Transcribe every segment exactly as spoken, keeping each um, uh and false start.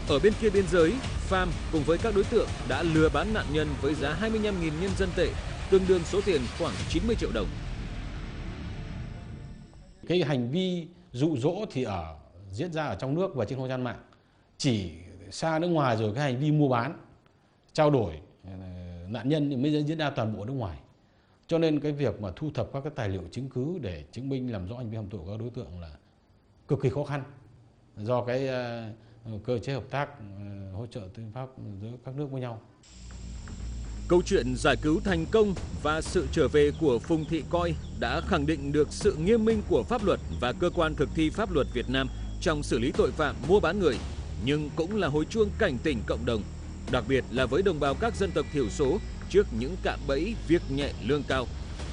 Ở bên kia biên giới, Pham cùng với các đối tượng đã lừa bán nạn nhân với giá hai mươi lăm nghìn nhân dân tệ, tương đương số tiền khoảng chín mươi triệu đồng. Cái hành vi dụ dỗ thì ở diễn ra ở trong nước và trên không gian mạng. Chỉ xa nước ngoài rồi cái hành vi mua bán, trao đổi nạn nhân thì mới diễn ra toàn bộ nước ngoài. Cho nên cái việc mà thu thập các cái tài liệu chứng cứ để chứng minh làm rõ hành vi phạm tội của các đối tượng là cực kỳ khó khăn do cái uh, cơ chế hợp tác uh, hỗ trợ tư pháp giữa các nước với nhau. Câu chuyện giải cứu thành công và sự trở về của Phùng Thị Coi đã khẳng định được sự nghiêm minh của pháp luật và cơ quan thực thi pháp luật Việt Nam trong xử lý tội phạm mua bán người, nhưng cũng là hồi chuông cảnh tỉnh cộng đồng, đặc biệt là với đồng bào các dân tộc thiểu số trước những cạm bẫy việc nhẹ lương cao.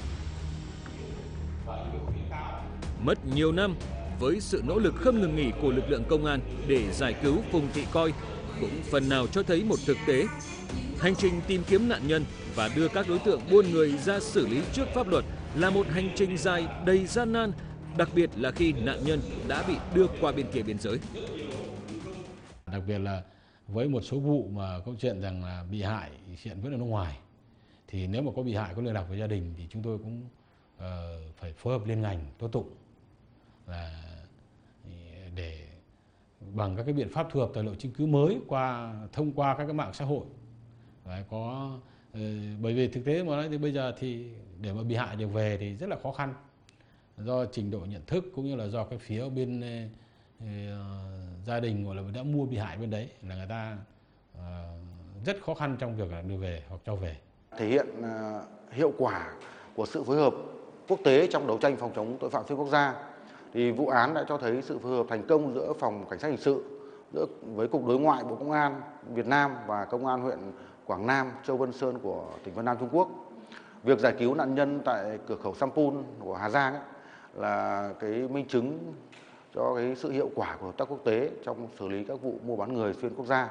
Mất nhiều năm, với sự nỗ lực không ngừng nghỉ của lực lượng công an để giải cứu Phùng Thị Coi cũng phần nào cho thấy một thực tế. Hành trình tìm kiếm nạn nhân và đưa các đối tượng buôn người ra xử lý trước pháp luật là một hành trình dài đầy gian nan, đặc biệt là khi nạn nhân đã bị đưa qua bên kia biên giới. Đặc biệt là với một số vụ mà câu chuyện rằng là bị hại hiện vẫn ở nước ngoài, thì nếu mà có bị hại có liên lạc với gia đình thì chúng tôi cũng uh, phải phối hợp liên ngành tố tụng là để bằng các cái biện pháp thu thập tài liệu chứng cứ mới qua thông qua các cái mạng xã hội. Đấy, có uh, bởi vì thực tế mà nói thì bây giờ thì để mà bị hại được về thì rất là khó khăn do trình độ nhận thức cũng như là do cái phía bên uh, gia đình hoặc là đã mua bị hại bên đấy là người ta uh, rất khó khăn trong việc là đưa về hoặc cho về. Thể hiện uh, hiệu quả của sự phối hợp quốc tế trong đấu tranh phòng chống tội phạm xuyên quốc gia, thì vụ án đã cho thấy sự phối hợp thành công giữa phòng cảnh sát hình sự giữa với cục đối ngoại Bộ Công an Việt Nam và công an huyện Quảng Nam, Châu Vân Sơn của tỉnh Vân Nam Trung Quốc. Việc giải cứu nạn nhân tại cửa khẩu Sampun của Hà Giang ấy, là cái minh chứng cho cái sự hiệu quả của hợp tác quốc tế trong xử lý các vụ mua bán người xuyên quốc gia.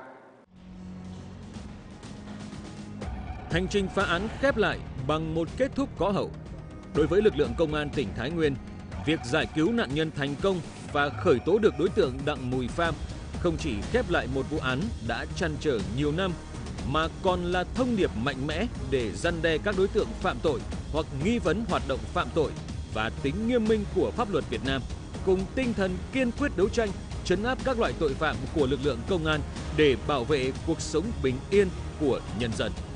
Hành trình phá án khép lại bằng một kết thúc có hậu. Đối với lực lượng công an tỉnh Thái Nguyên, việc giải cứu nạn nhân thành công và khởi tố được đối tượng Đặng Mùi Pham không chỉ khép lại một vụ án đã trăn trở nhiều năm, mà còn là thông điệp mạnh mẽ để răn đe các đối tượng phạm tội hoặc nghi vấn hoạt động phạm tội và tính nghiêm minh của pháp luật Việt Nam, cùng tinh thần kiên quyết đấu tranh, trấn áp các loại tội phạm của lực lượng công an để bảo vệ cuộc sống bình yên của nhân dân.